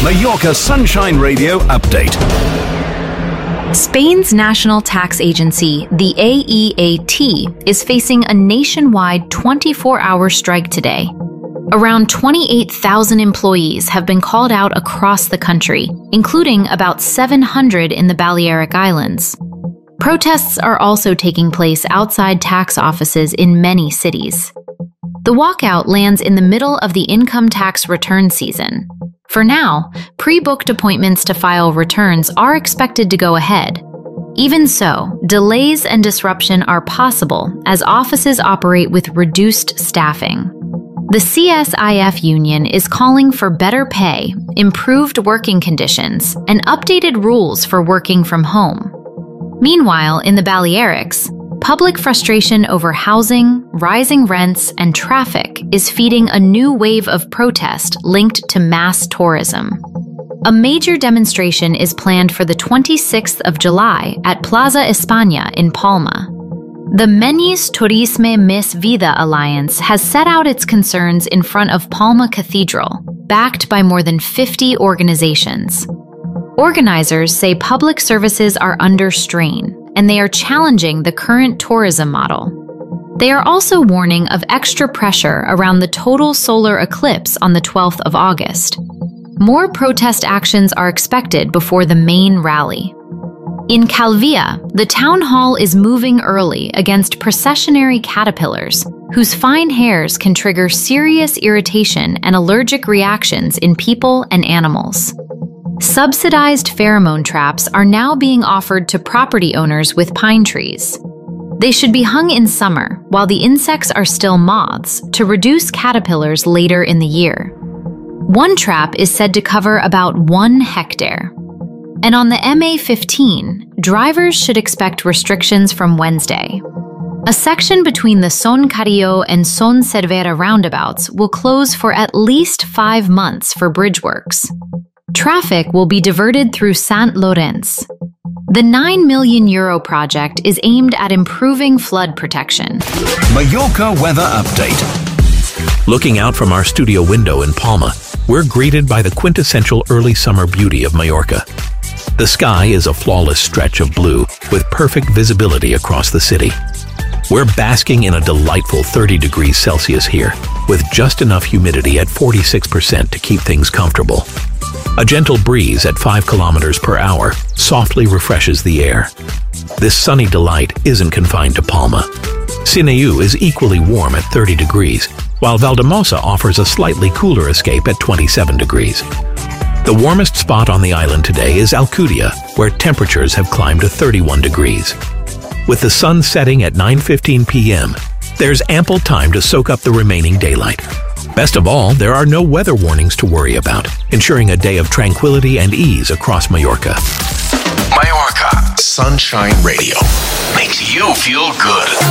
Mallorca Sunshine Radio Update. Spain's national tax agency, the AEAT, is facing a nationwide 24-hour strike today. Around 28,000 employees have been called out across the country, including about 700 in the Balearic Islands. Protests are also taking place outside tax offices in many cities. The walkout lands in the middle of the income tax return season. For now, pre-booked appointments to file returns are expected to go ahead. Even so, delays and disruption are possible as offices operate with reduced staffing. The CSIF union is calling for better pay, improved working conditions, and updated rules for working from home. Meanwhile, in the Balearics, public frustration over housing, rising rents, and traffic is feeding a new wave of protest linked to mass tourism. A major demonstration is planned for the 26th of July at Plaza España in Palma. The Menis Turisme Més Vida Alliance has set out its concerns in front of Palma Cathedral, backed by more than 50 organizations. Organizers say public services are under strain, and they are challenging the current tourism model. They are also warning of extra pressure around the total solar eclipse on the 12th of August. More protest actions are expected before the main rally. In Calvia, the town hall is moving early against processionary caterpillars, whose fine hairs can trigger serious irritation and allergic reactions in people and animals. Subsidized pheromone traps are now being offered to property owners with pine trees. They should be hung in summer, while the insects are still moths, to reduce caterpillars later in the year. One trap is said to cover about 1 hectare. And on the MA15, drivers should expect restrictions from Wednesday. A section between the Son Carrillo and Son Cervera roundabouts will close for at least 5 months for bridge works. Traffic will be diverted through Sant Llorenç. The €9 million project is aimed at improving flood protection. Mallorca Weather Update. Looking out from our studio window in Palma, we're greeted by the quintessential early summer beauty of Mallorca. The sky is a flawless stretch of blue with perfect visibility across the city. We're basking in a delightful 30 degrees Celsius here, with just enough humidity at 46% to keep things comfortable. A gentle breeze at 5 kilometers per hour softly refreshes the air. This sunny delight isn't confined to Palma. Sineu is equally warm at 30 degrees, while Valdemosa offers a slightly cooler escape at 27 degrees. The warmest spot on the island today is Alcudia, where temperatures have climbed to 31 degrees. With the sun setting at 9:15 p.m., there's ample time to soak up the remaining daylight. Best of all, there are no weather warnings to worry about, ensuring a day of tranquility and ease across Mallorca. Mallorca Sunshine Radio makes you feel good.